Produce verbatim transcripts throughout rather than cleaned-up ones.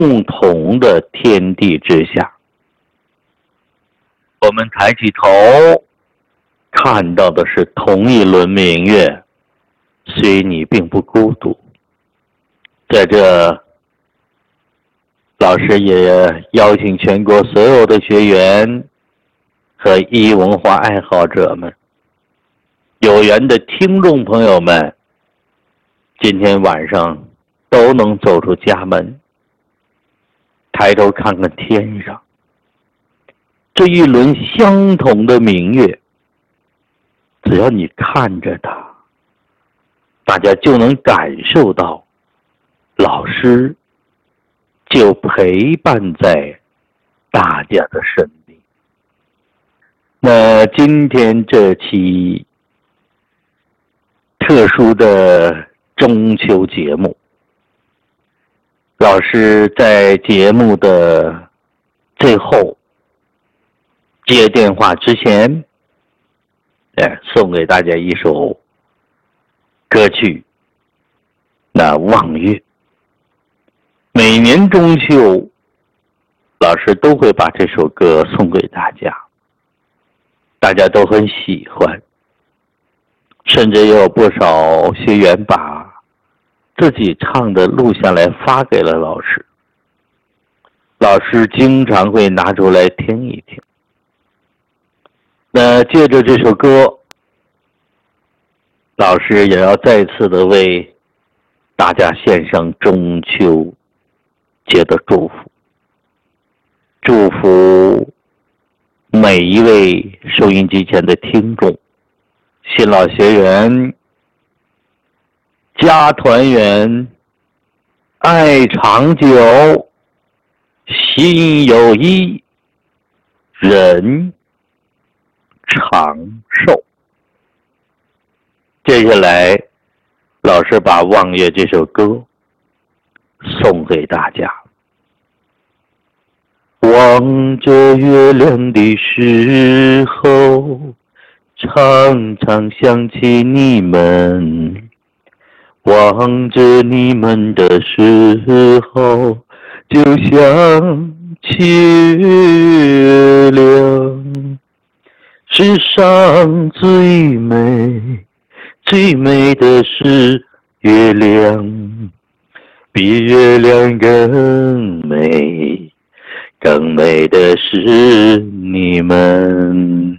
共同的天地之下，我们抬起头看到的是同一轮明月，所以你并不孤独。在这，老师也邀请全国所有的学员和医文化爱好者们，有缘的听众朋友们，今天晚上都能走出家门，抬头看看天上这一轮相同的明月，只要你看着它，大家就能感受到老师就陪伴在大家的身边。那今天这期特殊的中秋节目，老师在节目的最后接电话之前，哎，送给大家一首歌曲，那望月。每年中秋，老师都会把这首歌送给大家，大家都很喜欢，甚至有不少学员把自己唱的录下来发给了老师，老师经常会拿出来听一听。那借着这首歌，老师也要再次的为大家献上中秋节的祝福，祝福每一位收音机前的听众，新老学员家团圆，爱长久，心有一，人长寿。接下来，老师把《望月》这首歌送给大家。望着月亮的时候，常常想起你们，望着你们的时候，就想起月亮。世上最美最美的是月亮，比月亮更美，更美的是你们。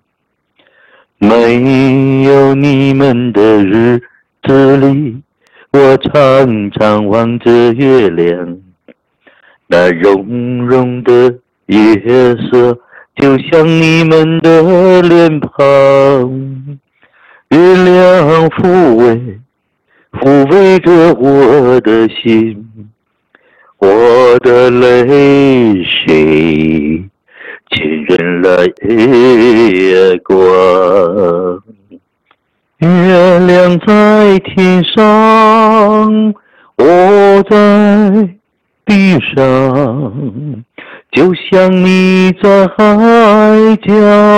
没有你们的日子里，我常常望着月亮，那融融的月色就像你们的脸庞，月亮抚慰抚慰着我的心，我的泪水浸润了月光。月亮在天上，我在地上，就像你在海角，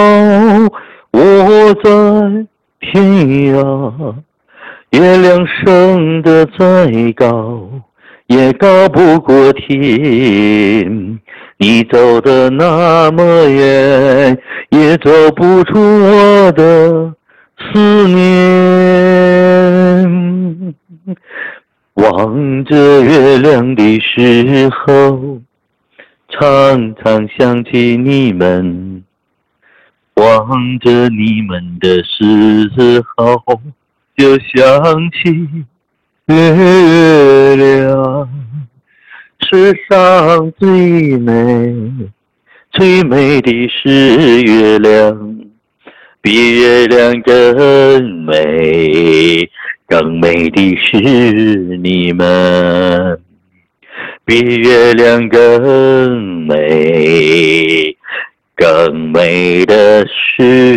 我在天涯。月亮升得再高，也高不过天，你走得那么远，也走不出我的思念。望着月亮的时候，常常想起你们，望着你们的时候，就想起月亮。世上最美最美的是月亮，比月亮更美，更美的是你们。比月亮更美，更美的是